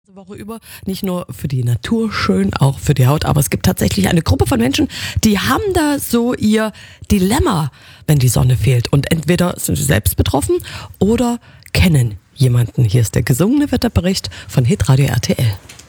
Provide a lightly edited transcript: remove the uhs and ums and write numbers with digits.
Woche über, nicht nur für die Natur schön, auch für die Haut, aber es gibt tatsächlich eine Gruppe von Menschen, die haben da so ihr Dilemma, wenn die Sonne fehlt, und entweder sind sie selbst betroffen oder kennen jemanden. Hier ist der gesungene Wetterbericht von Hitradio RTL.